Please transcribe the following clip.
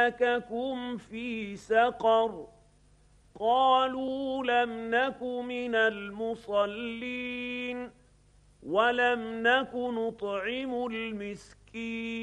سَلَكَكُمْ فِي سَقَرَ قَالُوا لَمْ نَكُ مِنَ الْمُصَلِّينَ وَلَمْ نَكُ نُطْعِمُ الْمِسْكِينَ